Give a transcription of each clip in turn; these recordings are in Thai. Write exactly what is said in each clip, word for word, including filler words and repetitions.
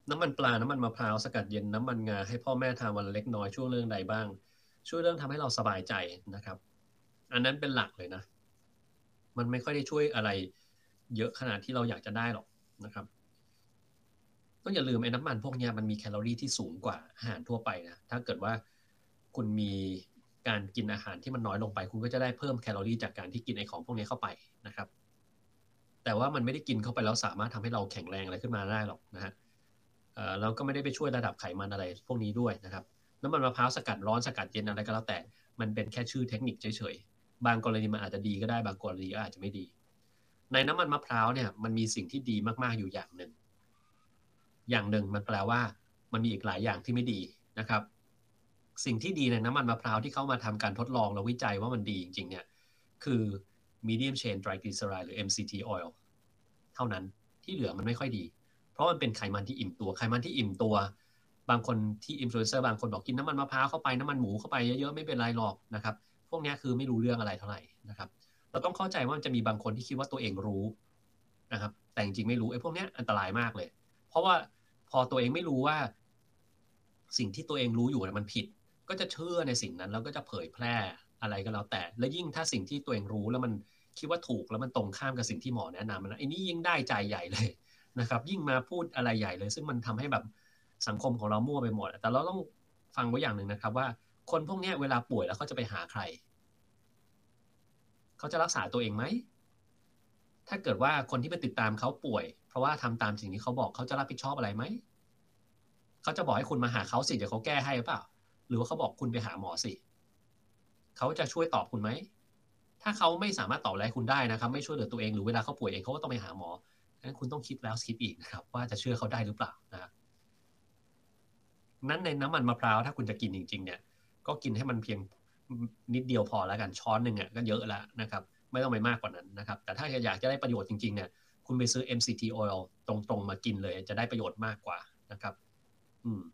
น้ำมันปลาน้ำมันมะพร้าวสกัดเย็นน้ำมันงาให้พ่อแม่ทานวันละเล็กน้อยช่วยเรื่องใดบ้างช่วยเรื่องทำให้เราสบายใจนะครับอันนั้นเป็นหลักเลยนะมันไม่ค่อยได้ช่วยอะไรเยอะขนาดที่เราอยากจะได้หรอกนะครับต้องอย่าลืมไอ้น้ำมันพวกเนี้ยมันมีแคลอรี่ที่สูงกว่าอาหารทั่วไปนะถ้าเกิดว่าคุณมีการกินอาหารที่มันน้อยลงไปคุณก็จะได้เพิ่มแคลอรี่จากการที่กินไอ้ของพวกนี้เข้าไปนะครับแต่ว่ามันไม่ได้กินเข้าไปแล้วสามารถทำให้เราแข็งแรงอะไรขึ้นมาได้หรอกนะฮะ เอ่อแล้วก็ไม่ได้ไปช่วยระดับไขมันอะไรพวกนี้ด้วยนะครับน้ำมันมะพร้าวสกัดร้อนสกัดเย็นอะไรก็แล้วแต่มันเป็นแค่ชื่อเทคนิคเฉยๆบางกรณีมันอาจจะดีก็ได้บางกรณีก็อาจจะไม่ดีในน้ำมันมะพร้าวเนี่ยมันมีสิ่งที่ดีมากๆอยู่อย่างหนึ่งอย่างหนึ่งมันแปลว่ามันมีอีกหลายอย่างที่ไม่ดีนะครับสิ่งที่ดีในน้ำมันมะพร้าวที่เขามาทำการทดลองแล้ววิจัยว่ามันดีจริงๆเนี่ยคือ medium chain triglyceride หรือ เอ็ม ซี ที oil เท่านั้นที่เหลือมันไม่ค่อยดี เพราะมันเป็นไขมันที่อิ่มตัวไขมันที่อิ่มตัวบางคนที่อินฟลูเอนเซอร์บางคนบอกกินน้ำมันมะพร้าวเข้าไปน้ำมันหมูเข้าไปเยอะๆไม่เป็นไรหรอกนะครับพวกนี้คือไม่รู้เรื่องอะไรเท่าไหร่นะครับเราต้องเข้าใจว่ามันจะมีบางคนที่คิดว่าตัวเองรู้นะครับแต่จริงๆไม่รู้ไอ้พวกนี้อันตรายมากเลยเพราะว่าพอตัวเองไม่รู้ว่าสิ่งที่ตัวเองรู้อยู่มันผิดก็จะเชื่อในสิ่งนั้นแล้วก็จะเผยแพร่อะไรก็แล้วแต่และยิ่งถ้าสิ่งที่ตัวเองรู้แล้วมันคิดว่าถูกแล้วมันตรงข้ามกับสิ่งที่หมอแนะนำนะไอ้นี่ยิ่งได้ใจใหญ่เลย นะครับยิ่งมาพูดอะไรใหญ่เลยซึ่งมันทำให้แบบสังคมของเรามั่วไปหมดแต่เราต้องฟังไว้อย่างหนึ่งนะครับว่าคนพวกนี้เวลาป่วยแล้วเขาจะไปหาใครเขาจะรักษาตัวเองไหมถ้าเกิดว่าคนที่ไปติดตามเขาป่วยเพราะว่าทำตามสิ่งที่เขาบอกเขาจะรับผิดชอบอะไรไหมเขาจะบอกให้คุณมาหาเขาสิเดี๋ยวเขาแก้ให้หรือเปล่าหรือว่าเขาบอกคุณไปหาหมอสิเขาจะช่วยตอบคุณไหมถ้าเขาไม่สามารถตอบอะไรคุณได้นะครับไม่ช่วยเหลือตัวเองหรือเวลาเขาป่วยเองเขาก็ต้องไปหาหมองั้นคุณต้องคิดแล้วคิดอีกนะครับว่าจะเชื่อเขาได้หรือเปล่านะครับ นั้นในน้ำมันมะพร้าวถ้าคุณจะกินจริงๆเนี่ยก็กินให้มันเพียงนิดเดียวพอแล้วกันช้อนหนึ่งอ่ะก็เยอะแล้วนะครับไม่ต้องไปมากกว่านั้นนะครับแต่ถ้าอยากจะได้ประโยชน์จริงๆเนี่ยคุณไปซื้อ เอ็ม ซี ที oil ตรงๆมากินเลยจะได้ประโยชน์มากกว่านะครับอืม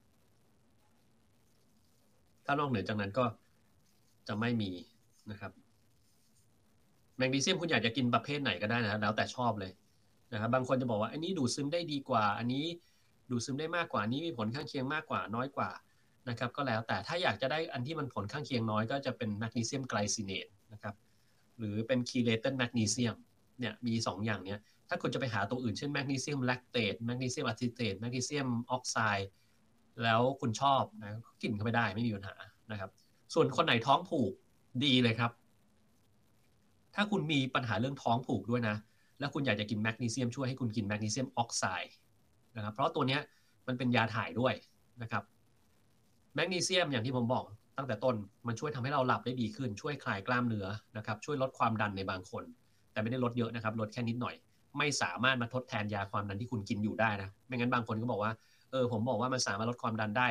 ถ้านอกเหนือจากนั้นก็จะไม่มีนะครับแมกนีเซียมคุณอยากจะกินประเภทไหนก็ได้นะแล้วแต่ชอบเลยนะครับบางคนจะบอกว่าอันนี้ดูดซึมได้ดีกว่าอันนี้ดูดซึมได้มากกว่าอันนี้มีผลข้างเคียงมากกว่าน้อยกว่านะครับก็แล้วแต่ถ้าอยากจะได้อันที่มันผลข้างเคียงน้อยก็จะเป็นแมกนีเซียมไกลซิเนตนะครับหรือเป็นคีเลเตนแมกนีเซียมเนี่ยมีสองอย่างเนี้ยถ้าคุณจะไปหาตัวอื่นเช่นแมกนีเซียมแลคเตตแมกนีเซียมอะซิเตตแมกนีเซียมออกไซด์แล้วคุณชอบนะกินเข้าไปได้ไม่มีปัญหานะครับส่วนคนไหนท้องผูกดีเลยครับ ถ้าคุณมีปัญหาเรื่องท้องผูกด้วยนะแล้วคุณอยากจะกินแมกนีเซียมช่วยให้คุณกินแมกนีเซียมออกไซด์นะครับเพราะตัวนี้มันเป็นยาถ่ายด้วยนะครับแมกนีเซียมอย่างที่ผมบอกตั้งแต่ต้นมันช่วยทำให้เราหลับได้ดีขึ้นช่วยคลายกล้ามเนื้อนะครับช่วยลดความดันในบางคนแต่ไม่ได้ลดเยอะนะครับลดแค่นิดหน่อยไม่สามารถมาทดแทนยาความดันที่คุณกินอยู่ได้นะไม่งั้นบางคนก็บอกว่าเออผมบอกว่ามันสามารถลดความดันได้